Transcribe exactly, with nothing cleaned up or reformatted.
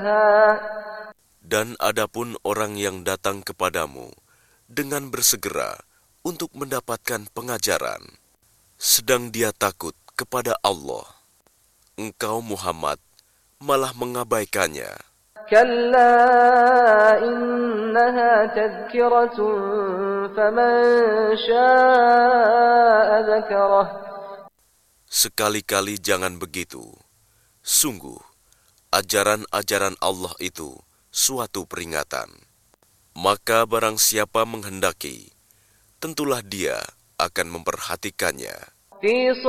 Dan adapun orang yang datang kepadamu dengan bersegera untuk mendapatkan pengajaran, sedang dia takut kepada Allah, engkau Muhammad malah mengabaikannya. كلا إنها تذكرة فمن شاء ذكره. Sekali-kali jangan begitu. Sungguh, ajaran-ajaran Allah itu suatu peringatan. Maka barang siapa menghendaki, tentulah dia akan memperhatikannya. في